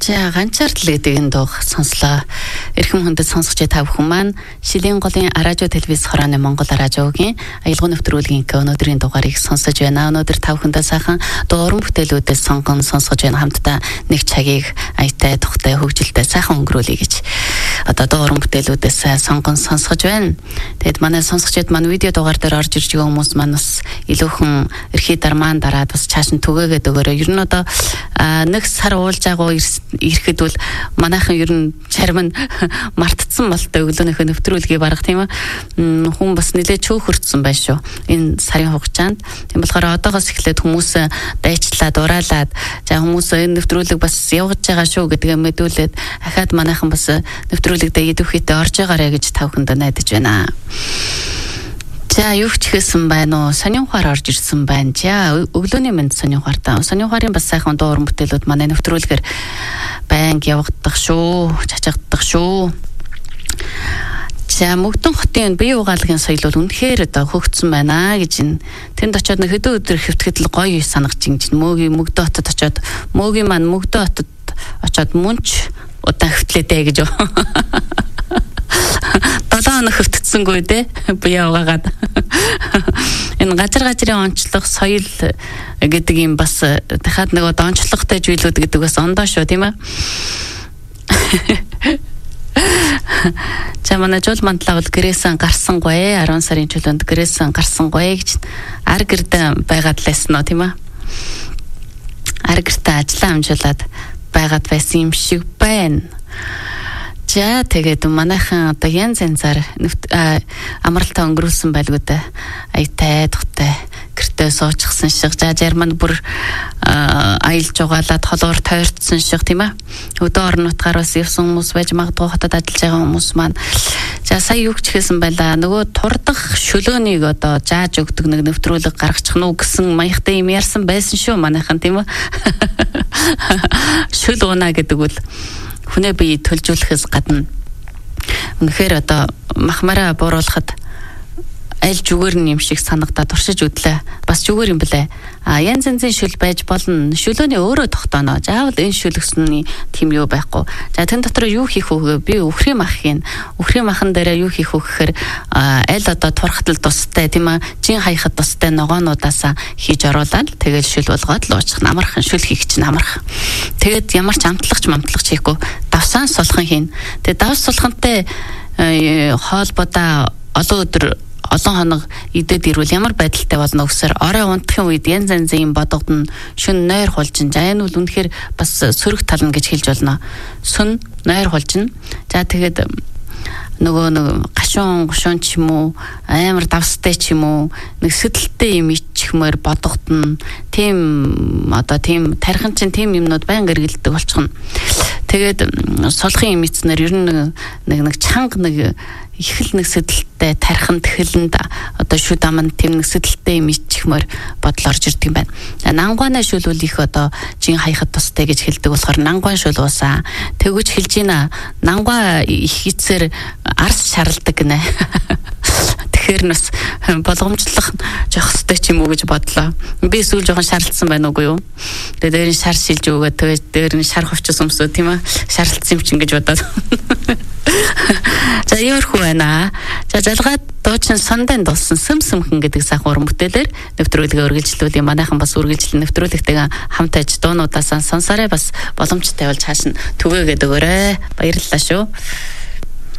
За ганцаардлаг гэдэг энэ дуу сонслоо. Эрхэм хүндэт сонсогч та бүхэн маань Шилийн голын радио телевиз хорооны Монгол радиогийн аялал нэвтрүүлгийн өнөөдрийн дугаарыг сонсож байна. Өнөөдөр та бүхэндээ сайхан дуу уран бүтээлүүдээс сонгон сонсгож байна. Хамтдаа нэг цагийг аятай тухтай хөгжилтэй сайхан өнгөрүүлье гэж дуу уран бүтээлүүдээс сонгон сонсгож байна. Тэгэд манай сонсогчид маань видео дугаар дээр орж ирж байгаа хүмүүс маань бас илүүхэн эрхий дармаан дараад бас чааш нь түгээгээд өгөөрэй. Ер нь нэг сар уулж байгаа ирэхэд бол манайхан ер нь чарим нь мартцсан болтой өглөөнийхөө нэвтрүүлгийг барах тийм ээ. Хүн бас нэлээд чөөхөрцсөн байна шүү. Энэ сарын хугацаанд. Тийм болохоор одоогоос эхлээд хүмүүс дайчлаад ураалаад за хүмүүс энэ нэвтрүүлэг бас явж байгаа шүү гэдгээ мэдүүлээд ахаад манайхан бас нэвтрүүлэгдээ идэвхийдээ орж байгаарэ гэж та бүхэнд найдаж байна. За юу ч хийсэн байна уу? Сонин ухаар орж ирсэн байна. За өглөөний мэнд сонин ухаар та. Сонин ухаарын бас сайхан дуу уран бүтээлүүд манай нэвтрүүлгээр байнг явагдах шүү, чачагдах шүү. За Мөгдөн хотын бие угаалгын соёл бол үнэхээр хөгжсөн байна гэж энэ. Тэнд очиод нэг хэдэн өдөр хэвтгэхэд л гоё санагч ингэж Мөгдөн хотод очиод Мөгийн маань Мөгдөн хотод очиод мөнч удаан хэвтлээдэ гэж. 7 хоног хөвтцсэнгүй дээ бие угаагаад. Энэ газрын онцлог соёл гэдэг юм бас дахиад нэг онцлогтой зүйлүүд гэдэг бас ондоо шүү тийм ээ. За манай жол мандлаа бол гэрээсэн гарсангүй 10 сарын чөлөөнд гэрээсэн гарсангүй гэж ар гэрдэ байгаад лээсэн нь тийм ээ. Ар гэртээ ажиллаа амжуулаад байгаад байсан юм шиг байна. За тэгээд манайхан янз янзаар амралтаа өнгөрүүлсэн байлгүй дээ. Аятай тухтай гэртээ суучихсан шиг. За Жерманд бүр аялж угаалаад холоор тойрцсон шиг тийм ээ. Өдөө орон нутгаар бас явсан хүмүүс байж магадгүй хотод ажиллаж байгаа хүмүүс маань. За сая юу ч хийсэн байлаа. Нөгөө турдах шөлөөнийг зааж өгдөг нэг нэвтрүүлэг гаргачих нь уу гэсэн маягтай юм ярьсан байсан шүү манайхан тийм ээ. Шөл унаа гэдэг бол хүнээ бие төлжүүлэхээс гадна үнэхээр махмараа бууруулахад аль зүгээр нь юм шиг санагдаад туршиж үдлээ. Бас зүгээр юм блэ. Янз янзын шүл байж болно. Шүлөөний өөрөө тогтооно. Заавал энэ шүлгсний тийм юу байхгүй. За тэн дотор юу хийх вэ? Би үхрийн махын махан дээр юу хийх вэ гэхээр аль турхтал тустай тийм ээ. Жин хаяхад тустай ногоонуудаасаа хийж оруулаад тэгэл шүл болгоод л уучих. Амархан шүл хийх чинь амархан. Тэгээд ямар ч амтлагч хийхгүй. Давсаан сулхан хийн. Тэгээд давс сулхантай хоолбодоо олон хоног идэд ирвэл ямар байдалтай болно гэхээр орой унтахын үед янз янзын бодогдно. Шүн нойр хулжин. За энэ бол үнэхээр бас сөрөг тална гэж хэлж болно. Сүн нойр хулжин. За тэгээд нөгөө гашуун ч юм уу амар давстай ч юм уу нэг сэдэлтэй юм ичхмээр бодогдно. Тийм тархин чинь тийм юмнууд байнга эргэлдэг болчихно. Тэгээд сулхын юм эцнэр ер нь нэг чанга их л нэг сэдэлтэй тархинд хэлэнд шүд аман тийм нэг сэдэлтэй юм ичихмээр бодол орж ирдэг юм байна. Нангуаны шүл үл их жин хаяхад тустай гэж хэлдэг болохоор нангуан шүл уусаа. Тэгвэл хэлж ийна нангуа их эцээр арс шаралдаг гинэ. Тэгэхээр бас болгоомжлох жоох хөстэй ч юм уу гэж бодлоо. Би сүүл жоохон шаралтсан байна уугүй юу? Тэгээд дээр нь шар шилж өгөөд тэгээд дээр нь шар хувцас өмсөө тийм ээ. Шаралтсан юм чинь гэж бодоод. За яархуу байна. За жалгаад дуучин сандан дулсан сөмсөмхэн гэдэг сайхан уран бүтээлээр нэвтрүүлгээ үргэлжлүүлээ. Манайхан бас үргэлжлэн нэвтрүүлэгтэйгээ хамт аж дуунуудаасаа сонсороо бас боломжтой болж хаашин түгээгээд өгөөрэй. Баярлалаа шүү.